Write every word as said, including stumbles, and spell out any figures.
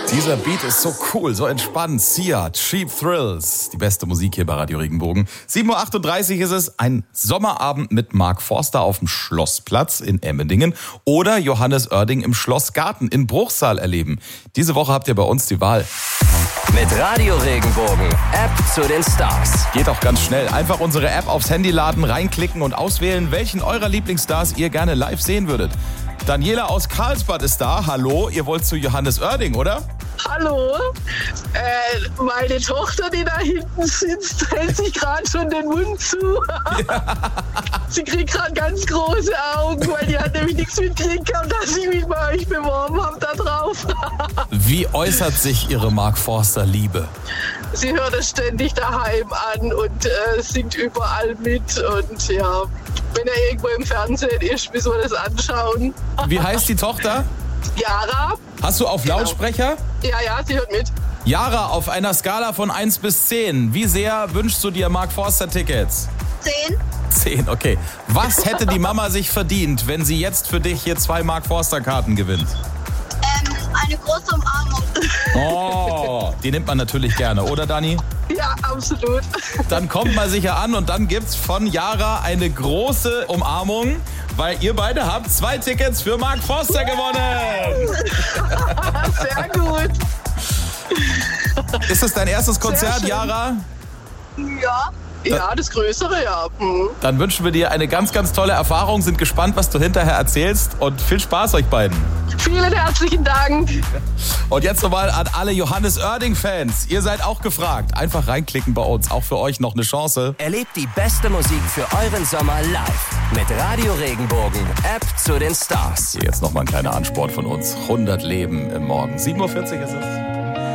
Dieser Beat ist so cool, so entspannt. Sia, Cheap Thrills, die beste Musik hier bei Radio Regenbogen. sieben Uhr achtunddreißig ist es, ein Sommerabend mit Mark Forster auf dem Schlossplatz in Emmendingen oder Johannes Oerding im Schlossgarten in Bruchsal erleben. Diese Woche habt ihr bei uns die Wahl. Mit Radio Regenbogen, App zu den Stars. Geht auch ganz schnell. Einfach unsere App aufs Handy laden, reinklicken und auswählen, welchen eurer Lieblingsstars ihr gerne live sehen würdet. Daniela aus Karlsbad ist da. Hallo, ihr wollt zu Johannes Oerding, oder? Hallo, äh, meine Tochter, die da hinten sitzt, hält sich gerade schon den Mund zu. Ja. Sie kriegt gerade ganz große Augen, weil die hat nämlich nichts mitgekriegt, dass ich mich bei euch beworben habe da drauf. Wie äußert sich Ihre Mark Forster-Liebe? Sie hört es ständig daheim an und äh, singt überall mit und ja, wenn er irgendwo im Fernsehen ist, müssen wir das anschauen. Wie heißt die Tochter? Yara. Hast du auf Lautsprecher? Ja, ja, sie hört mit. Yara, auf einer Skala von eins bis zehn, wie sehr wünschst du dir Mark Forster Tickets? zehn. zehn, okay. Was hätte die Mama sich verdient, wenn sie jetzt für dich hier zwei Mark Forster Karten gewinnt? Ähm, eine große Umarmung. Oh, die nimmt man natürlich gerne, oder Dani? Ja, absolut. Dann kommt mal sicher an und dann gibt's von Yara eine große Umarmung, weil ihr beide habt zwei Tickets für Mark Forster gewonnen. Sehr gut. Ist es dein erstes Konzert, Yara? Ja. Ja, das Größere, ja. Hm. Dann wünschen wir dir eine ganz, ganz tolle Erfahrung, sind gespannt, was du hinterher erzählst und viel Spaß euch beiden. Vielen herzlichen Dank. Und jetzt nochmal an alle Johannes Oerding-Fans. Ihr seid auch gefragt. Einfach reinklicken bei uns. Auch für euch noch eine Chance. Erlebt die beste Musik für euren Sommer live. Mit Radio Regenbogen, App zu den Stars. Hier jetzt nochmal ein kleiner Ansport von uns. hundert Leben im Morgen. sieben Uhr vierzig ist es.